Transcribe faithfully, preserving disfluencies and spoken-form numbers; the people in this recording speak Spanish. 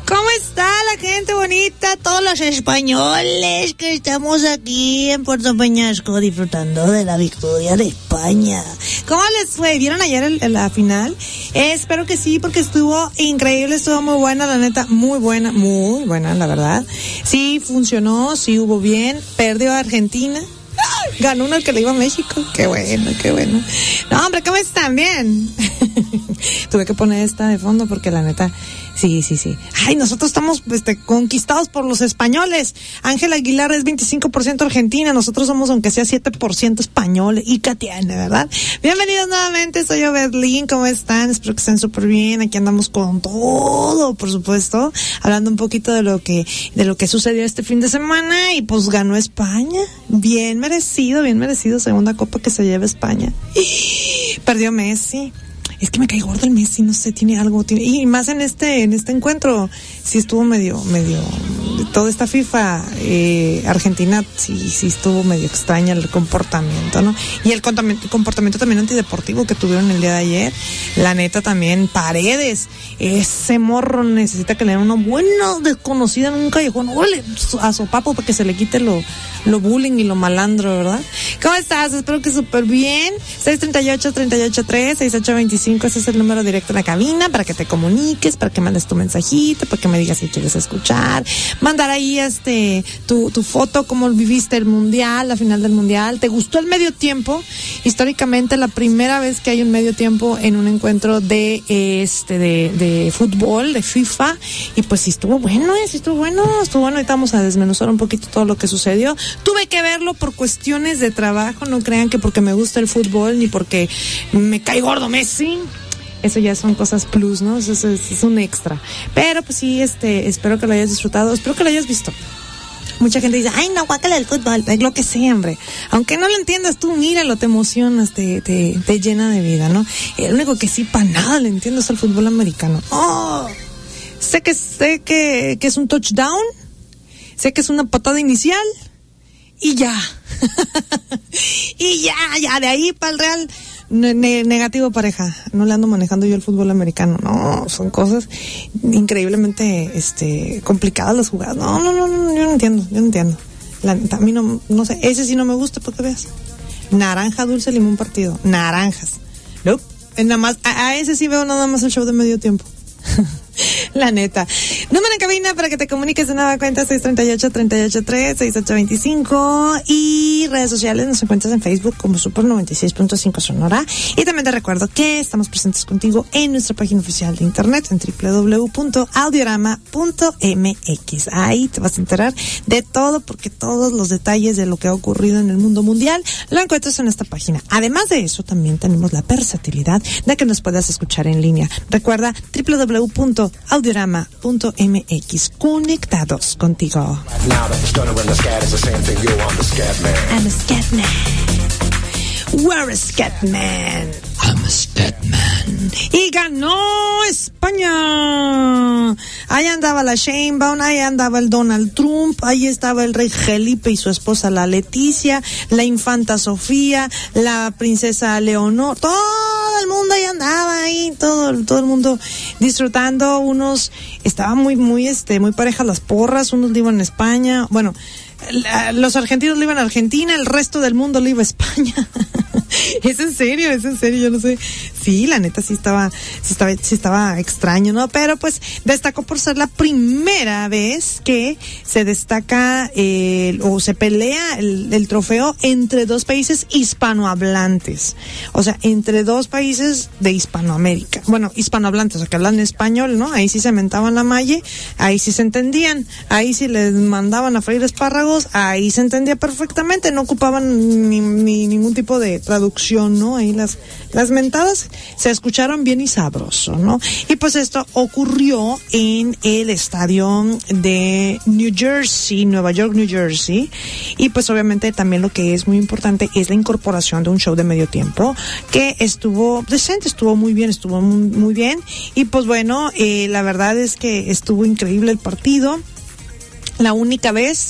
¿Cómo está la gente bonita? Todos los españoles que estamos aquí en Puerto Peñasco disfrutando de la victoria de España. ¿Cómo les fue? ¿Vieron ayer el, el, la final? Eh, espero que sí, porque estuvo increíble, estuvo muy buena, la neta, muy buena, muy buena, la verdad. Sí, funcionó, sí hubo bien, perdió a Argentina. Ganó uno el que le iba a México. Qué bueno, qué bueno. No, hombre, ¿cómo están? Bien. Tuve que poner esta de fondo porque la neta, sí, sí, sí. Ay, nosotros estamos este, conquistados por los españoles. Ángel Aguilar es veinticinco por ciento argentina, nosotros somos aunque sea siete por ciento español. Y Catiana, ¿verdad? Bienvenidos nuevamente, soy yo, Berlín. ¿Cómo están? Espero que estén súper bien. Aquí andamos con todo, por supuesto. Hablando un poquito de lo que, de lo que sucedió este fin de semana. Y pues ganó España. Bien merecido, bien merecido. Segunda copa que se lleva España. Perdió Messi. Es que me cae gordo el Messi, no sé, tiene algo, tiene, y más en este, en este encuentro, sí estuvo medio, medio, toda esta FIFA, eh, Argentina, sí, sí estuvo medio extraña el comportamiento, ¿no? Y el comportamiento también antideportivo que tuvieron el día de ayer, la neta también, Paredes, ese morro necesita que le den una buena desconocida en un callejón, órale, a sopapo para que se le quite lo, lo bullying y lo malandro, ¿verdad? ¿Cómo estás? Espero que súper bien. seis tres ocho, tres ocho tres, seis ocho dos cinco, ese es el número directo en la cabina para que te comuniques, para que mandes tu mensajito, para que me digas si quieres escuchar, mandar ahí este tu, tu foto, cómo viviste el mundial, la final del mundial, ¿te gustó el medio tiempo? Históricamente la primera vez que hay un medio tiempo en un encuentro de este de, de fútbol, de FIFA, y pues sí estuvo bueno, eh, sí estuvo bueno, estuvo bueno. Ahorita vamos a desmenuzar un poquito todo lo que sucedió. Tuve que verlo por cuestiones de trabajo, no crean que porque me gusta el fútbol ni porque me cae gordo Messi. Eso ya son cosas plus, ¿no? Eso es, es, es un extra. Pero pues sí, este, espero que lo hayas disfrutado, espero que lo hayas visto. Mucha gente dice, ay, no, guácala el fútbol, es lo que sea, hombre. Aunque no lo entiendas tú, míralo, te emocionas, te, te, te llena de vida, ¿no? El único que sí para nada le entiendo es el fútbol americano. Oh, sé que, sé que, que es un touchdown, sé que es una patada inicial, y ya. y ya, ya, de ahí para el Real. Ne- negativo pareja, no le ando manejando yo el fútbol americano, no, son cosas increíblemente este complicadas las jugadas, no, no, no, no yo no entiendo, yo no entiendo, la, a mí no, no sé, ese sí no me gusta porque veas, naranja, dulce, limón partido, naranjas, no, nada más, a, a ese sí veo nada más el show de medio tiempo. La neta. Número en cabina para que te comuniques de nueva cuenta seis tres ocho, tres ocho tres, seis ocho dos cinco y redes sociales nos encuentras en Facebook como Super noventa y seis punto cinco Sonora, y también te recuerdo que estamos presentes contigo en nuestra página oficial de internet en doble u doble u doble u punto audiorama punto m x. Ahí te vas a enterar de todo, porque todos los detalles de lo que ha ocurrido en el mundo mundial lo encuentras en esta página. Además de eso, también tenemos la versatilidad de que nos puedas escuchar en línea. Recuerda doble u doble u doble u punto audiorama punto m x, conectados contigo. I'm a Scatman. We're a Scatman. I'm a Scatman. Y ganó España. Ahí andaba la Sheinbaum, ahí andaba el Donald Trump, ahí estaba el rey Felipe y su esposa la Leticia, la infanta Sofía, la princesa Leonor, todo el mundo ahí andaba ahí, todo, todo el mundo disfrutando. Unos estaban muy, muy, este, muy parejas las porras, unos le iban a España, bueno, la, los argentinos le iban a Argentina, el resto del mundo le iba a España. Es en serio, es en serio, yo no sé. Sí, la neta sí estaba, sí estaba, sí estaba extraño, ¿no? Pero pues destacó por ser la primera vez que se destaca eh, o se pelea el, el trofeo entre dos países hispanohablantes. O sea, entre dos países de Hispanoamérica. Bueno, hispanohablantes, o sea, que hablan español, ¿no? Ahí sí se mentaban la malle, ahí sí se entendían, ahí sí les mandaban a freír espárragos, ahí se entendía perfectamente, no ocupaban ni, ni ningún tipo de traducción, ¿no? Ahí las, las mentadas se escucharon bien y sabroso, ¿no? Y pues esto ocurrió en el estadio de New Jersey, Nueva York, New Jersey, y pues obviamente también lo que es muy importante es la incorporación de un show de medio tiempo que estuvo decente, estuvo muy bien, estuvo muy, muy bien, y pues bueno, eh, la verdad es que estuvo increíble el partido. La única vez